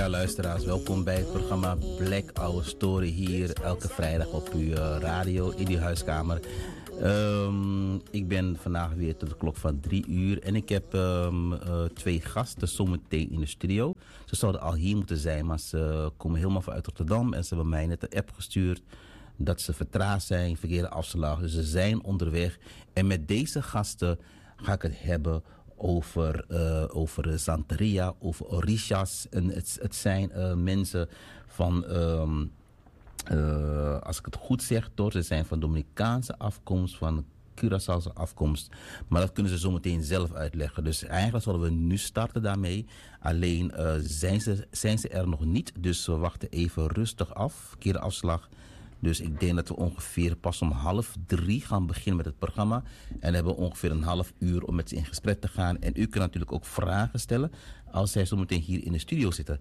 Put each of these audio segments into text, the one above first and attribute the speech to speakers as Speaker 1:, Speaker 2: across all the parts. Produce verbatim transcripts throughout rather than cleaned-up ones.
Speaker 1: Ja, luisteraars, welkom bij het programma Black Our Story hier elke vrijdag op uw uh, radio in uw huiskamer. Um, ik ben vandaag weer tot de klok van drie uur en ik heb um, uh, twee gasten zometeen in de studio. Ze zouden al hier moeten zijn, maar ze komen helemaal vanuit Rotterdam en ze hebben mij net een app gestuurd dat ze vertraagd zijn, verkeerde afslag. Dus ze zijn onderweg en met deze gasten ga ik het hebben over, uh, over Santeria, over Orishas. En het, het zijn uh, mensen van, um, uh, als ik het goed zeg, toch, ze zijn van Dominicaanse afkomst, van Curaçaose afkomst. Maar dat kunnen ze zo meteen zelf uitleggen. Dus eigenlijk zullen we nu starten daarmee. Alleen uh, zijn, ze, zijn ze er nog niet, dus we wachten even rustig af, verkeerde afslag. Dus ik denk dat we ongeveer pas om half drie gaan beginnen met het programma. En hebben we ongeveer een half uur om met ze in gesprek te gaan. En u kunt natuurlijk ook vragen stellen als zij zo meteen hier in de studio zitten.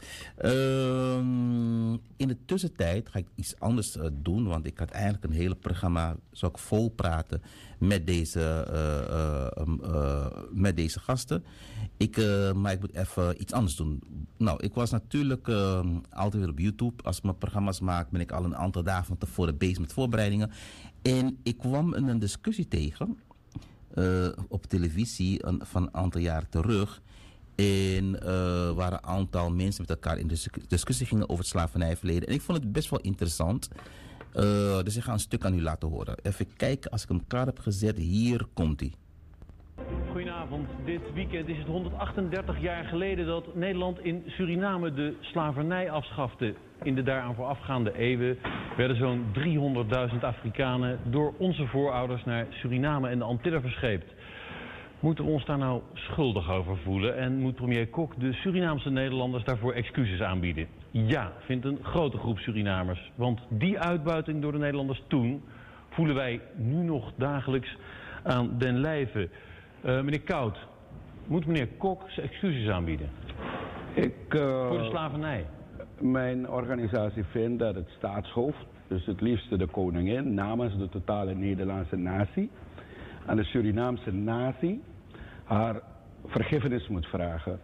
Speaker 1: Um, in de tussentijd ga ik iets anders uh, doen. Want ik had eigenlijk een hele programma, zou ik vol praten met deze, uh, uh, um, uh, met deze gasten. Ik, uh, maar ik moet even iets anders doen. Nou, ik was natuurlijk uh, altijd weer op YouTube. Als ik mijn programma's maak, ben ik al een aantal dagen van tevoren bezig met voorbereidingen. En ik kwam in een discussie tegen uh, op televisie een, van een aantal jaren terug. En uh, waar een aantal mensen met elkaar in de discussie gingen over het slavernijverleden. En ik vond het best wel interessant. Uh, dus ik ga een stuk aan u laten horen. Even kijken, als ik hem klaar heb gezet, hier komt hij.
Speaker 2: Goedenavond. Dit weekend is het honderdachtendertig jaar geleden dat Nederland in Suriname de slavernij afschafte. In de daaraan voorafgaande eeuwen werden zo'n driehonderdduizend Afrikanen door onze voorouders naar Suriname en de Antillen verscheept. Moeten we ons daar nou schuldig over voelen en moet premier Kok de Surinaamse Nederlanders daarvoor excuses aanbieden? Ja, vindt een grote groep Surinamers. Want die uitbuiting door de Nederlanders toen voelen wij nu nog dagelijks aan den lijve. Uh, meneer Koud, moet meneer Kok zijn excuses aanbieden?
Speaker 3: Ik, uh,
Speaker 2: voor de slavernij?
Speaker 3: Mijn organisatie vindt dat het staatshoofd, dus het liefste de koningin, namens de totale Nederlandse natie, aan de Surinaamse natie haar vergiffenis moet vragen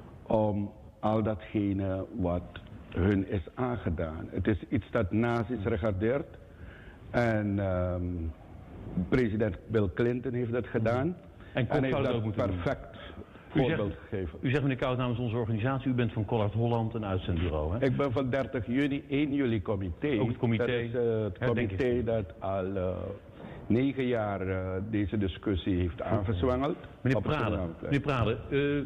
Speaker 3: om al datgene wat hun is aangedaan. Het is iets dat nazi's regardeert en um, president Bill Clinton heeft dat gedaan.
Speaker 2: En Kok
Speaker 3: heeft
Speaker 2: zou dat
Speaker 3: dat
Speaker 2: ook moeten
Speaker 3: perfect
Speaker 2: doen.
Speaker 3: voorbeeld
Speaker 2: u zegt,
Speaker 3: gegeven.
Speaker 2: U zegt meneer Koud namens onze organisatie, u bent van Collard Holland, een uitzendbureau, hè?
Speaker 3: Ik ben van dertig juni, één juli comité.
Speaker 2: Ook het comité.
Speaker 3: Dat is uh, het comité dat al uh, negen jaar uh, deze discussie heeft aangezwengeld.
Speaker 2: Meneer Prade, meneer Prade uh,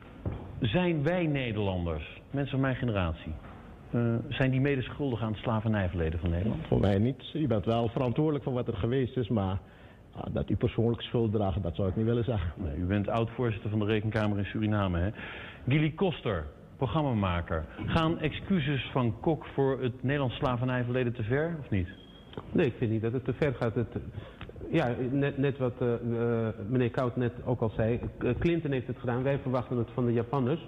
Speaker 2: zijn wij Nederlanders, mensen van mijn generatie, uh, zijn die mede schuldig aan het slavernijverleden van Nederland?
Speaker 4: Voor mij niet. U bent wel verantwoordelijk voor wat er geweest is, maar ja, dat u persoonlijk schuld draagt, dat zou ik niet willen zeggen.
Speaker 2: Nee, u bent oud-voorzitter van de Rekenkamer in Suriname, hè? Gilly Koster, programmamaker. Gaan excuses van Kok voor het Nederlands slavernijverleden te ver, of niet?
Speaker 5: Nee, ik vind niet dat het te ver gaat. Het, ja, net, net wat uh, uh, meneer Koud net ook al zei. Clinton heeft het gedaan, wij verwachten het van de Japanners.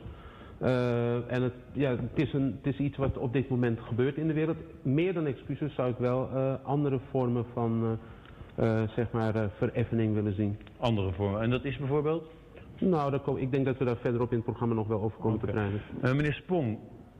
Speaker 5: Uh, en het, ja, het, is een, het is iets wat op dit moment gebeurt in de wereld. Meer dan excuses zou ik wel uh, andere vormen van uh, uh, zeg maar uh, vereffening willen zien.
Speaker 2: Andere vormen, en dat is bijvoorbeeld?
Speaker 5: Nou, dat kom, ik denk dat we daar verderop in het programma nog wel over komen okay. te krijgen.
Speaker 2: Uh, meneer Sprong,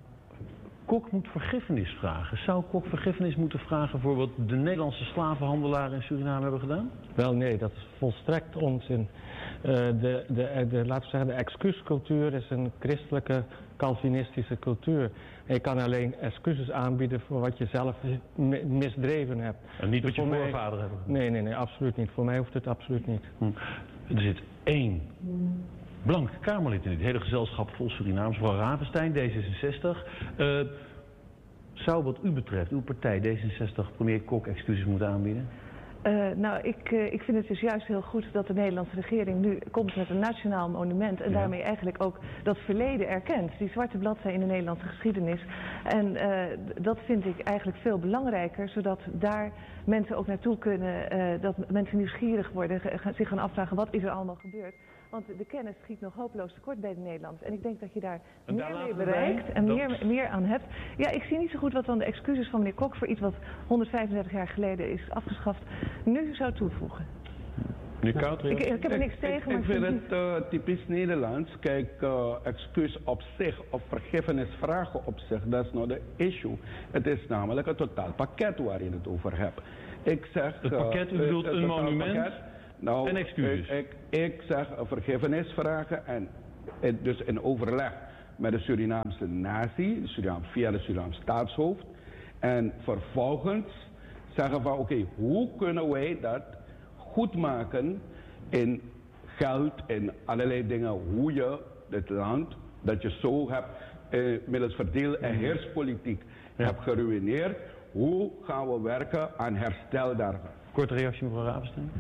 Speaker 2: Kok moet vergiffenis vragen. Zou Kok vergiffenis moeten vragen voor wat de Nederlandse slavenhandelaren in Suriname hebben gedaan?
Speaker 6: Wel nee, dat is volstrekt onzin. Uh, de, de, de, laten we zeggen, de excuuscultuur is een christelijke, Calvinistische cultuur. En je kan alleen excuses aanbieden voor wat je zelf misdreven hebt.
Speaker 2: En niet
Speaker 6: dus
Speaker 2: wat je
Speaker 6: voor
Speaker 2: voorvader
Speaker 6: mij,
Speaker 2: hebben?
Speaker 6: Nee, nee, nee, absoluut niet. Voor mij hoeft het absoluut niet.
Speaker 2: Hm. Er zit één blank Kamerlid in dit hele gezelschap vol Surinaams, mevrouw Ravenstein, D zesenzestig. Uh, zou wat u betreft, uw partij D zesenzestig, premier Kok excuses moeten aanbieden?
Speaker 7: Uh, nou, ik, uh, ik vind het dus juist heel goed dat de Nederlandse regering nu komt met een nationaal monument en ja. daarmee eigenlijk ook dat verleden erkent. Die zwarte bladzij in de Nederlandse geschiedenis. En uh, dat vind ik eigenlijk veel belangrijker, zodat daar mensen ook naartoe kunnen, uh, dat mensen nieuwsgierig worden, zich gaan afvragen wat is er allemaal gebeurd. Want de kennis schiet nog hopeloos tekort bij de Nederlanders. En ik denk dat je daar,
Speaker 2: en
Speaker 7: meer
Speaker 2: daar
Speaker 7: mee bereikt en meer, meer aan hebt. Ja, ik zie niet zo goed wat dan de excuses van meneer Kok voor iets wat honderdvijfendertig jaar geleden is afgeschaft, nu zou toevoegen.
Speaker 2: Meneer Koud,
Speaker 7: Ik, ik heb er niks
Speaker 3: Ik-
Speaker 7: tegen,
Speaker 3: ik,
Speaker 7: maar
Speaker 3: ik vind
Speaker 7: vind
Speaker 3: het uh, typisch Nederlands. Kijk, uh, excuus op zich of vergiffenis vragen op zich, dat is nou de issue. Het is namelijk een totaal pakket waar je het over hebt. Ik zeg...
Speaker 2: Het pakket, u
Speaker 3: uh,
Speaker 2: bedoelt
Speaker 3: het
Speaker 2: een
Speaker 3: totaal
Speaker 2: monument
Speaker 3: pakket. Nou,
Speaker 2: en excuses.
Speaker 3: Ik, ik, ik zeg een vergiffenis vragen en het dus in overleg met de Surinaamse natie, de Surinaam, via de Surinaamse staatshoofd. En vervolgens zeggen van oké, okay, hoe kunnen wij dat goed maken in geld en allerlei dingen, hoe je het land dat je zo hebt eh, middels verdeel- en heerspolitiek
Speaker 2: Ja.
Speaker 3: hebt geruïneerd. Hoe gaan we werken aan herstel daarvan?
Speaker 2: Korte reactie, mevrouw Ravenstein.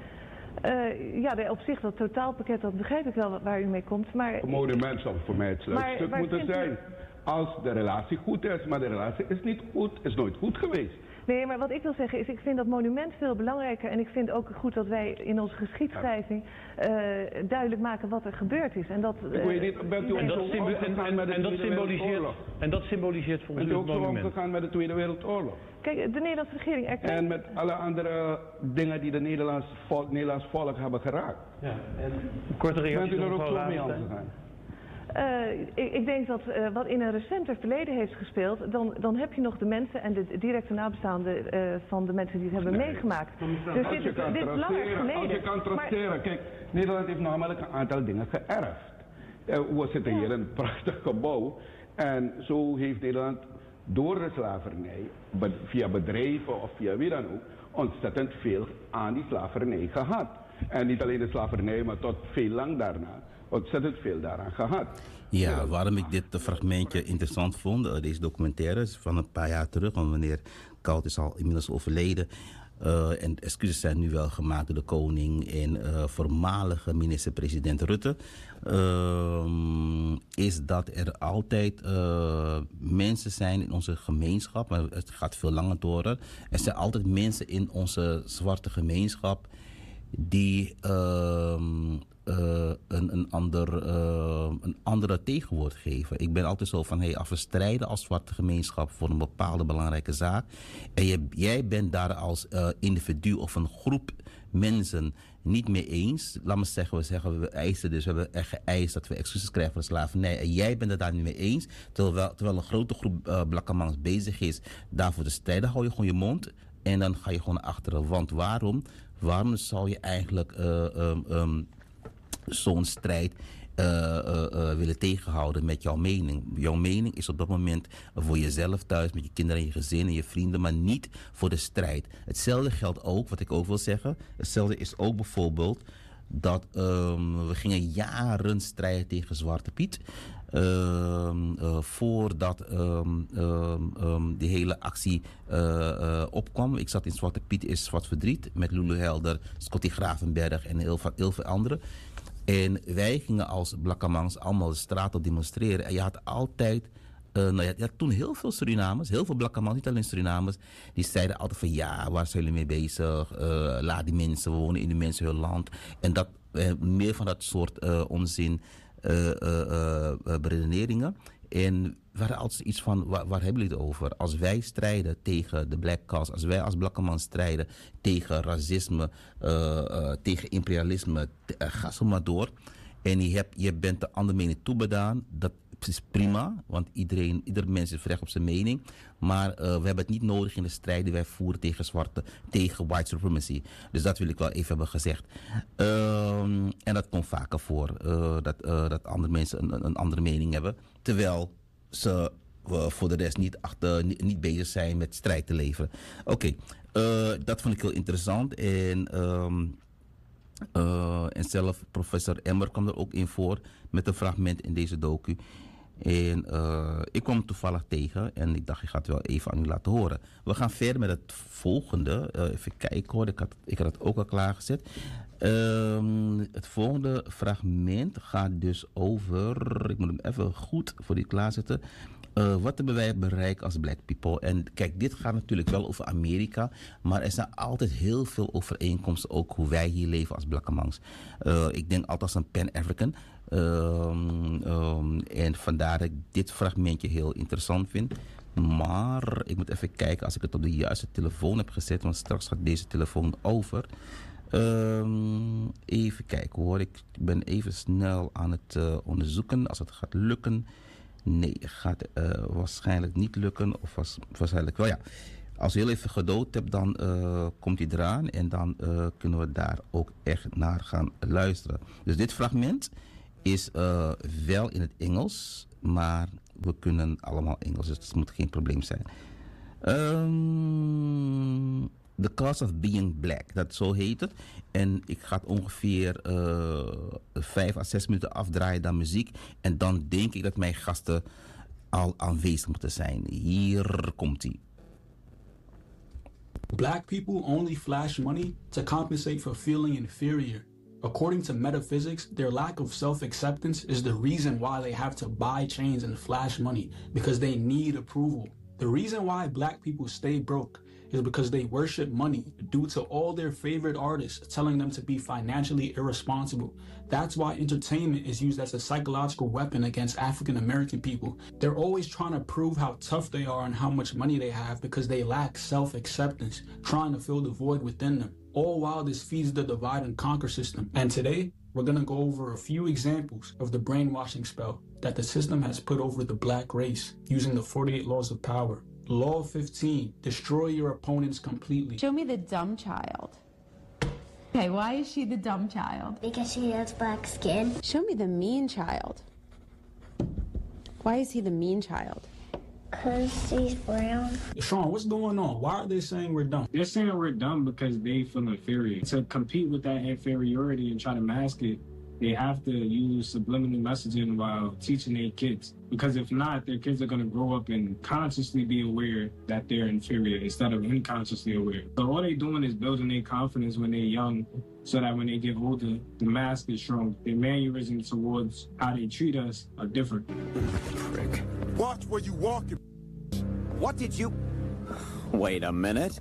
Speaker 7: Uh, ja, de, op zich dat totaalpakket, dat begrijp ik wel waar u mee komt, maar...
Speaker 3: Een monument zou voor mij het sluitstuk
Speaker 7: maar
Speaker 3: moeten
Speaker 7: vindt u-
Speaker 3: zijn. Als de relatie goed is, maar de relatie is niet goed, is nooit goed geweest.
Speaker 7: Nee, maar wat ik wil zeggen is, ik vind dat monument veel belangrijker en ik vind ook goed dat wij in onze geschiedschrijving uh, duidelijk maken wat er gebeurd is. En dat, uh,
Speaker 3: Ik weet niet, bent u
Speaker 2: En dat,
Speaker 3: ook zo
Speaker 2: symbo- en,
Speaker 3: omgegaan
Speaker 2: en,
Speaker 3: met de
Speaker 2: en dat
Speaker 3: Tweede
Speaker 2: symboliseert,
Speaker 3: Wereldoorlog?
Speaker 2: en dat symboliseert volgens
Speaker 3: Bent
Speaker 2: u
Speaker 3: u
Speaker 2: het
Speaker 3: ook zo
Speaker 2: monument.
Speaker 3: omgegaan met de Tweede Wereldoorlog?
Speaker 7: Kijk, de Nederlandse regering erkent...
Speaker 3: En met alle andere dingen die de Nederlands volk, Nederlands volk hebben geraakt.
Speaker 2: Ja, en korte
Speaker 3: Bent
Speaker 2: reactie
Speaker 3: u er
Speaker 2: van
Speaker 3: ook
Speaker 2: mevrouw
Speaker 3: zo mee
Speaker 2: Ravenstein.
Speaker 3: omgegaan?
Speaker 7: Uh, ik, ik denk dat uh, wat in een recenter verleden heeft gespeeld, dan, dan heb je nog de mensen en de directe nabestaanden uh, van de mensen die het hebben
Speaker 3: Nee.
Speaker 7: meegemaakt.
Speaker 3: Maar
Speaker 7: Dus
Speaker 3: als
Speaker 7: dit,
Speaker 3: je
Speaker 7: is-
Speaker 3: kan
Speaker 7: dit is langer
Speaker 3: traceren,
Speaker 7: geleden.
Speaker 3: als je kan
Speaker 7: Maar-
Speaker 3: traceren. Kijk, Nederland heeft namelijk een aantal dingen geërfd. Uh, we zitten hier in een prachtig gebouw. En zo heeft Nederland door de slavernij, be- via bedrijven of via wie dan ook, ontzettend veel aan die slavernij gehad. En niet alleen de slavernij, maar tot veel lang daarna ontzettend veel daaraan gehad.
Speaker 1: Ja, waarom ik dit fragmentje interessant vond, uh, deze documentaire is van een paar jaar terug, want meneer Koud is al inmiddels overleden. Uh, en excuses zijn nu wel gemaakt door de koning en uh, voormalige minister-president Rutte. Uh, is dat er altijd uh, mensen zijn in onze gemeenschap, maar het gaat veel langer door. Er zijn altijd mensen in onze zwarte gemeenschap die uh, uh, een, een, ander, uh, een andere tegenwoord geven. Ik ben altijd zo van, hey, als we strijden als zwarte gemeenschap voor een bepaalde belangrijke zaak en je, jij bent daar als uh, individu of een groep mensen niet mee eens. Laat me zeggen, we zeggen, we eisen dus, we hebben echt geëist dat we excuses krijgen voor de slavernij. En jij bent het daar niet mee eens. Terwijl, terwijl een grote groep uh, Blakkamans bezig is daarvoor te strijden, hou je gewoon je mond en dan ga je gewoon naar achteren. Want waarom? Waarom zou je eigenlijk uh, um, um, zo'n strijd uh, uh, uh, willen tegenhouden met jouw mening? Jouw mening is op dat moment voor jezelf thuis, met je kinderen en je gezin en je vrienden, maar niet voor de strijd. Hetzelfde geldt ook, wat ik ook wil zeggen, hetzelfde is ook bijvoorbeeld dat um, we gingen jaren strijden tegen Zwarte Piet. Um, uh, voordat um, um, um, die hele actie uh, uh, opkwam. Ik zat in Zwarte Piet is Zwart Verdriet met Lulu Helder, Scotty Gravenberg en heel veel, heel veel anderen. En wij gingen als Blakkamans allemaal de straat op demonstreren. En je had altijd, uh, nou ja, je had toen heel veel Surinamers, heel veel Blakkamans, niet alleen Surinamers, die zeiden altijd van ja, waar zijn jullie mee bezig? Uh, laat die mensen wonen in die mensen hun land. En dat, uh, meer van dat soort uh, onzin. Uh, uh, uh, uh, beredeneringen. En we hadden altijd iets van, waar, waar hebben jullie het over? Als wij strijden tegen de black cause, als wij als Blakkaman strijden tegen racisme, uh, uh, tegen imperialisme, t- uh, ga zo maar door. En je, hebt, je bent de andere mening toebedaan, dat is prima, want iedereen, ieder mens heeft recht op zijn mening. Maar uh, we hebben het niet nodig in de strijd die wij voeren tegen zwarte, tegen white supremacy. Dus dat wil ik wel even hebben gezegd. Um, en dat komt vaker voor, uh, dat, uh, dat andere mensen een, een andere mening hebben. Terwijl ze uh, voor de rest niet, achter, niet, niet bezig zijn met strijd te leveren. Oké, okay, uh, dat vond ik heel interessant. En... Um, Uh, en zelf professor Emmer kwam er ook in voor met een fragment in deze docu. En uh, ik kwam hem toevallig tegen en ik dacht, ik ga het wel even aan u laten horen. We gaan verder met het volgende. Uh, even kijken hoor, ik had, ik had het ook al klaargezet. Uh, het volgende fragment gaat dus over, ik moet hem even goed voor die klaarzetten. Uh, wat hebben wij bereikt als black people? En kijk, dit gaat natuurlijk wel over Amerika, maar er zijn altijd heel veel overeenkomsten, ook hoe wij hier leven als Blakkamans. Uh, ik denk altijd als een Pan-African. Um, um, en vandaar dat ik dit fragmentje heel interessant vind. Maar ik moet even kijken als ik het op de juiste telefoon heb gezet, want straks gaat deze telefoon over. Um, even kijken hoor, ik ben even snel aan het uh, onderzoeken als het gaat lukken. Nee, gaat uh, waarschijnlijk niet lukken of was, waarschijnlijk wel ja. Als je heel even gedood hebt, dan uh, komt hij eraan en dan uh, kunnen we daar ook echt naar gaan luisteren. Dus dit fragment is uh, wel in het Engels, maar we kunnen allemaal Engels, dus het moet geen probleem zijn. Um, The Cost of Being Black, dat zo heet het. En ik ga het ongeveer uh, vijf à zes minuten afdraaien dan muziek. En dan denk ik dat mijn gasten al aanwezig moeten zijn. Hier komt ie.
Speaker 8: Black people only flash money to compensate for feeling inferior. According to metaphysics, their lack of self-acceptance is the reason why they have to buy chains and flash money, because they need approval. The reason why black people stay broke is because they worship money due to all their favorite artists telling them to be financially irresponsible. That's why entertainment is used as a psychological weapon against African American people. They're always trying to prove how tough they are and how much money they have because they lack self-acceptance, trying to fill the void within them. All while this feeds the divide and conquer system. And today, we're gonna go over a few examples of the brainwashing spell that the system has put over the black race using the forty-eight laws of power. Law fifteen, destroy your opponents completely.
Speaker 9: Show me the dumb child. Okay, why is she the dumb child?
Speaker 10: Because she has black skin.
Speaker 9: Show me the mean child. Why is he the mean child?
Speaker 10: Because she's brown.
Speaker 8: Sean, what's going on? Why are they saying we're dumb?
Speaker 11: They're saying we're dumb because they feel inferior. To compete with that inferiority and try to mask it, they have to use subliminal messaging while teaching their kids. Because if not, their kids are going to grow up and consciously be aware that they're inferior instead of unconsciously aware. So all they're doing is building their confidence when they're young so that when they get older, the mask is strong. Their mannerisms towards how they treat us are different.
Speaker 12: Frick. Watch where you walking. What did you... Wait a minute.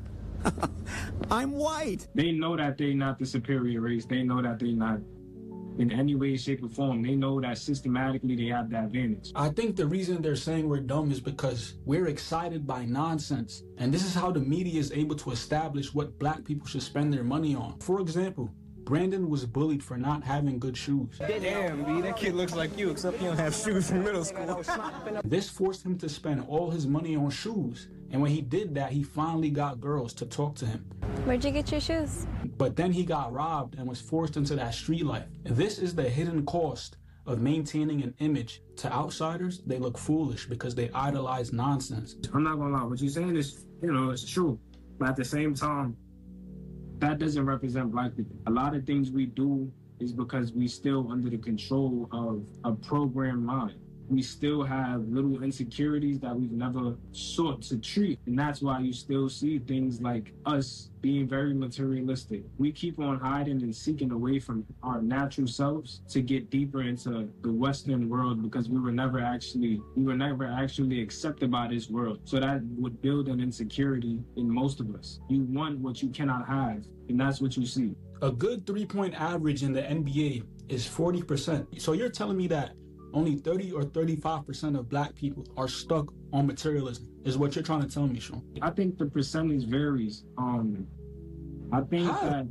Speaker 12: I'm white.
Speaker 11: They know that they're not the superior race. They know that they're not in any way, shape, or form. They know that systematically they have the advantage.
Speaker 8: I think the reason they're saying we're dumb is because we're excited by nonsense. And this is how the media is able to establish what black people should spend their money on. For example, Brandon was bullied for not having good shoes.
Speaker 13: Damn, B, that kid looks like you, except he don't have shoes in middle school.
Speaker 8: This forced him to spend all his money on shoes. And when he did that, he finally got girls to talk to him.
Speaker 14: Where'd you get your shoes?
Speaker 8: But then he got robbed and was forced into that street life. This is the hidden cost of maintaining an image. To outsiders, they look foolish because they idolize nonsense.
Speaker 11: I'm not gonna lie, what you're saying is, you know, it's true. But at the same time, that doesn't represent black people. A lot of things we do is because we still under the control of a programmed mind. We still have little insecurities that we've never sought to treat. And that's why you still see things like us being very materialistic. We keep on hiding and seeking away from our natural selves to get deeper into the Western world because we were never actually, we were never actually accepted by this world. So that would build an insecurity in most of us. You want what you cannot have, and that's what you see.
Speaker 8: A good three-point average in the N B A is forty percent. So you're telling me that only thirty or thirty-five percent of black people are stuck on materialism, is what you're trying to tell me, Sean.
Speaker 11: I think the percentage varies. Um, I think
Speaker 8: How?
Speaker 11: that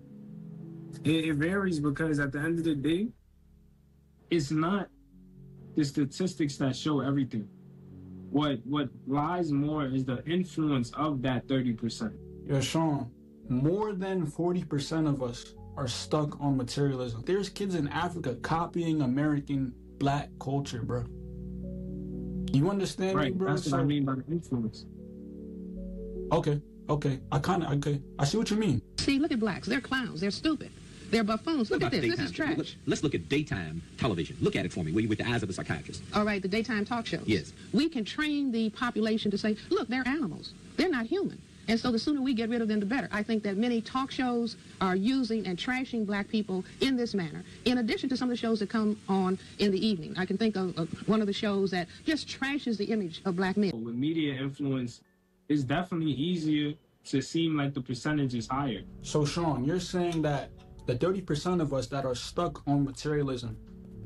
Speaker 11: it, it varies because at the end of the day, it's not the statistics that show everything. What what lies more is the influence of that thirty percent.
Speaker 8: Yeah, Sean, more than forty percent of us are stuck on materialism. There's kids in Africa copying American black culture, bro. You understand
Speaker 11: Right,
Speaker 8: me, bro?
Speaker 11: that's what
Speaker 8: So-
Speaker 11: I mean by the influence.
Speaker 8: Okay, okay. I kind of, okay. I see what you mean.
Speaker 15: See, look at blacks. They're clowns. They're stupid. They're buffoons. Look
Speaker 16: What
Speaker 15: at
Speaker 16: about
Speaker 15: this. This is
Speaker 16: daytime?
Speaker 15: trash.
Speaker 16: Look- Let's look at daytime television. Look at it for me with with the eyes of a psychiatrist.
Speaker 15: All right, the daytime talk shows.
Speaker 16: Yes.
Speaker 15: We can train the population to say, look, they're animals. They're not human. And so the sooner we get rid of them, the better. I think that many talk shows are using and trashing black people in this manner, in addition to some of the shows that come on in the evening. I can think of, of one of the shows that just trashes the image of black men.
Speaker 11: With media influence, it's definitely easier to seem like the percentage is higher.
Speaker 8: So, Sean, you're saying that the thirty percent of us that are stuck on materialism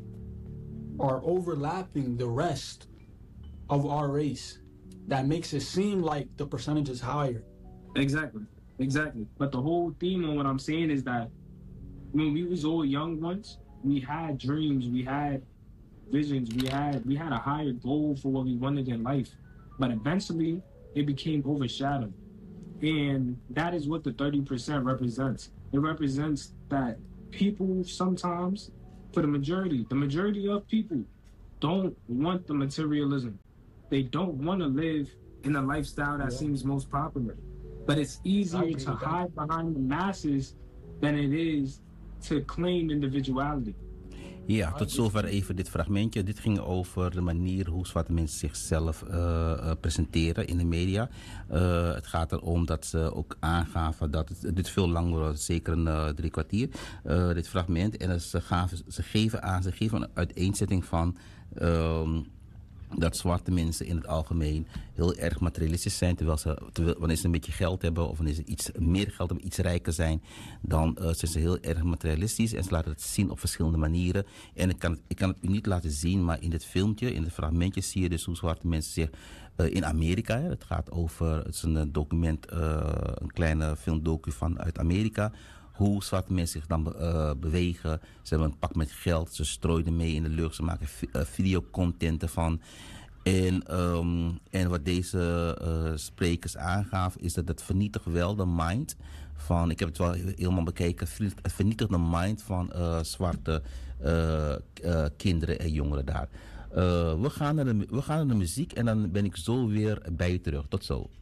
Speaker 8: are overlapping the rest of our race. That makes it seem like the percentage is higher.
Speaker 11: Exactly. Exactly. But the whole theme of what I'm saying is that when we was all young ones, we had dreams, we had visions, we had we had a higher goal for what we wanted in life. But eventually it became overshadowed. And that is what the thirty percent represents. It represents that people sometimes, for the majority, the majority of people don't want the materialism. They don't want to live in a lifestyle that yeah. seems most popular. But it's easier to hide behind the masses than it is to claim individuality.
Speaker 1: Ja, tot zover even dit fragmentje. Dit ging over de manier hoe zwarte mensen zichzelf uh, uh, presenteren in de media. Uh, het gaat erom dat ze ook aangaven dat het dit veel langer was, zeker een uh, drie kwartier, uh, dit fragment. En ze, gaven, ze geven aan, ze geven een uiteenzetting van Um, dat zwarte mensen in het algemeen heel erg materialistisch zijn. Terwijl ze, terwijl, wanneer ze een beetje geld hebben of wanneer ze iets meer geld hebben, iets rijker zijn, dan uh, zijn ze heel erg materialistisch. En ze laten het zien op verschillende manieren. En ik kan, het, ik kan het u niet laten zien, maar in dit filmpje, in het fragmentje, zie je dus hoe zwarte mensen zich uh, in Amerika, hè, het gaat over, het is een document, uh, een kleine filmdocu van uit Amerika, hoe zwarte mensen zich dan uh, bewegen. Ze hebben een pak met geld, ze strooien mee in de lucht, ze maken vi- uh, videocontent ervan. En, um, en wat deze uh, sprekers aangaven is dat het vernietigt wel de mind van, ik heb het wel helemaal bekeken, het vernietigt de mind van uh, zwarte uh, uh, kinderen en jongeren daar. Uh, we, gaan naar de, we gaan naar de muziek en dan ben ik zo weer bij u terug. Tot zo.